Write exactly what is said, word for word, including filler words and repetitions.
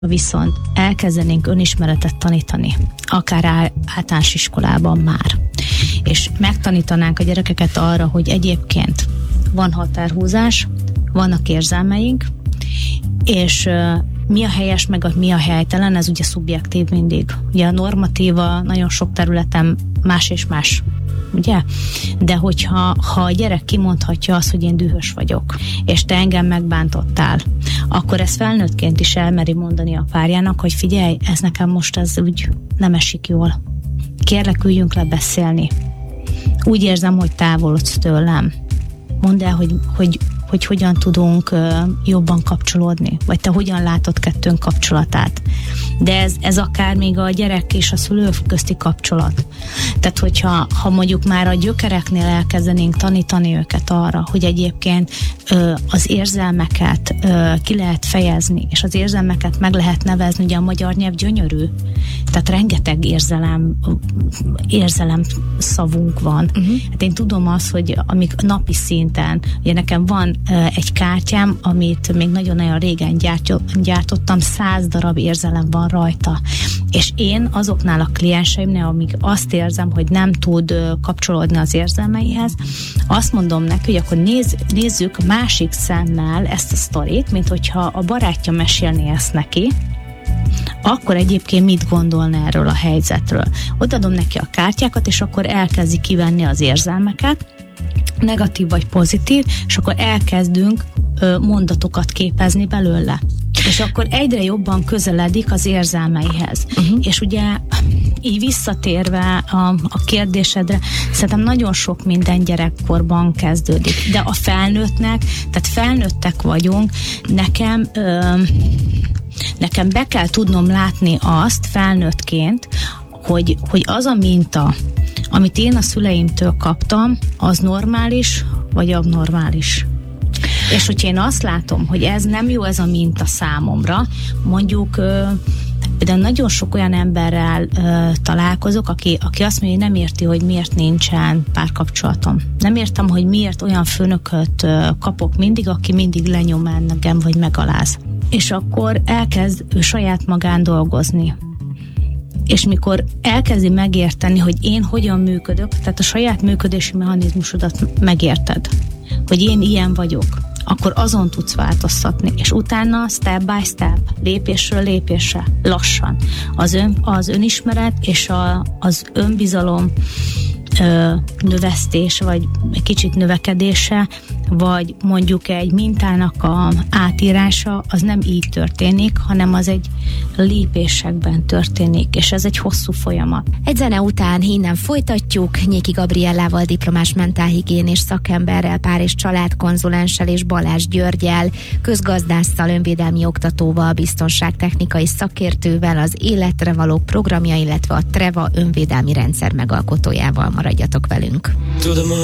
Viszont elkezdenénk önismeretet tanítani, akár általános iskolában már, és megtanítanánk a gyerekeket arra, hogy egyébként van határhúzás, vannak érzelmeink, és uh, mi a helyes, meg a, mi a helytelen, ez ugye szubjektív mindig. Ugye a normatíva nagyon sok területen más és más, ugye? De hogyha ha a gyerek kimondhatja azt, hogy én dühös vagyok, és te engem megbántottál, akkor ezt felnőttként is elmeri mondani a párjának, hogy figyelj, ez nekem most ez úgy nem esik jól. Kérlek, üljünk le beszélni. Úgy érzem, hogy távolodsz tőlem. Mondd el, hogy, hogy, hogy hogyan tudunk uh, jobban kapcsolódni, vagy te hogyan látod kettőnk kapcsolatát. De ez, ez akár még a gyerek és a szülő közti kapcsolat. Tehát, hogyha ha mondjuk már a gyökereknél elkezdenénk tanítani őket arra, hogy egyébként ö, az érzelmeket ö, ki lehet fejezni, és az érzelmeket meg lehet nevezni, ugye a magyar nyelv gyönyörű, tehát rengeteg érzelem, érzelem szavunk van. Uh-huh. Hát én tudom azt, hogy amik napi szinten, ugye nekem van ö, egy kártyám, amit még nagyon-nagyon régen gyártottam, száz darab érzelem van rajta. És én azoknál a klienseimnél, amíg azt érzem, hogy nem tud kapcsolódni az érzelmeihez, azt mondom neki, hogy akkor nézz, nézzük másik szemmel ezt a sztorit, mint hogyha a barátja mesélné ezt neki, akkor egyébként mit gondolna erről a helyzetről. Odaadom neki a kártyákat, és akkor elkezdi kivenni az érzelmeket, negatív vagy pozitív, és akkor elkezdünk ö, mondatokat képezni belőle. És akkor egyre jobban közeledik az érzelmeihez. Uh-huh. És ugye így visszatérve a, a kérdésedre, szerintem nagyon sok minden gyerekkorban kezdődik. De a felnőttnek, tehát felnőttek vagyunk, nekem ö, nekem be kell tudnom látni azt felnőttként, hogy, hogy az a minta, amit én a szüleimtől kaptam, az normális, vagy abnormális. És hogyha én azt látom, hogy ez nem jó, ez a minta számomra, mondjuk például nagyon sok olyan emberrel uh, találkozok, aki, aki azt mondja, hogy nem érti, hogy miért nincsen párkapcsolatom. Nem értem, hogy miért olyan főnököt uh, kapok mindig, aki mindig lenyom engem, vagy megaláz. És akkor elkezd ő saját magán dolgozni. És mikor elkezdi megérteni, hogy én hogyan működök, tehát a saját működési mechanizmusodat megérted, hogy én ilyen vagyok, akkor azon tudsz változtatni, és utána step by step, lépésről lépésre, lassan. Az, ön, az önismeret és a, az önbizalom ö, növesztés, vagy egy kicsit növekedése, vagy mondjuk egy mintának a átírása, az nem így történik, hanem az egy lépésekben történik, és ez egy hosszú folyamat. Egy zene után innen folytatjuk, Nyéki Gabriellával, diplomás mentálhigiénés szakemberrel, pár- és családkonzulenssel, és Balázs Györggyel, közgazdásszal, önvédelmi oktatóval, biztonságtechnikai szakértővel, az Életre Való programja, illetve a Treva önvédelmi rendszer megalkotójával. Maradjatok velünk.